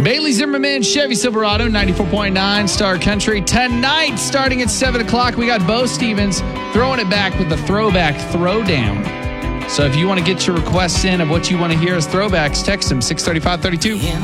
Bailey Zimmerman, Chevy Silverado, 94.9 Star Country. Tonight, starting at 7 o'clock, we got Bo Stevens throwing it back with the Throwback Throwdown. So if you want to get your requests in of what you want to hear as throwbacks, text them 63532.